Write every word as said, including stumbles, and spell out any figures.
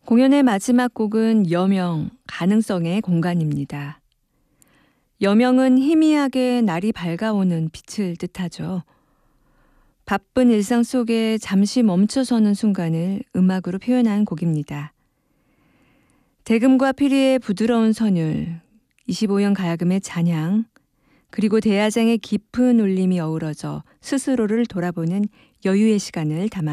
공연의 마지막 곡은 여명, 가능성의 공간입니다. 여명은 희미하게 날이 밝아오는 빛을 뜻하죠. 바쁜 일상 속에 잠시 멈춰서는 순간을 음악으로 표현한 곡입니다. 대금과 피리의 부드러운 선율, 이십오 년 가야금의 잔향, 그리고 대야장의 깊은 울림이 어우러져 스스로를 돌아보는 여유의 시간을 담아